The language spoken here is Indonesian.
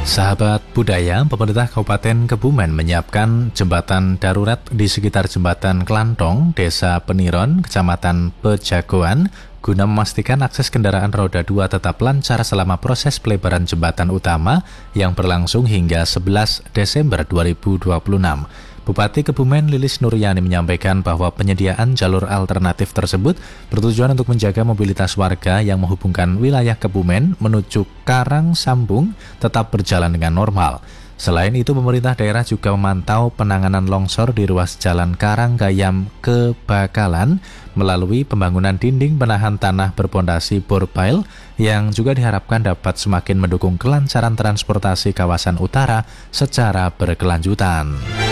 Sahabat budaya, pemerintah Kabupaten Kebumen menyiapkan jembatan darurat di sekitar jembatan Kelantong, Desa Peniron, Kecamatan Pejagoan, guna memastikan akses kendaraan roda 2 tetap lancar selama proses pelebaran jembatan utama yang berlangsung hingga 11 Desember 2026. Bupati Kebumen Lilis Nuryani menyampaikan bahwa penyediaan jalur alternatif tersebut bertujuan untuk menjaga mobilitas warga yang menghubungkan wilayah Kebumen menuju Karang Sambung tetap berjalan dengan normal. Selain itu, pemerintah daerah juga memantau penanganan longsor di ruas jalan Karanggayam ke Bakalan melalui pembangunan dinding penahan tanah berpondasi borpile yang juga diharapkan dapat semakin mendukung kelancaran transportasi kawasan utara secara berkelanjutan.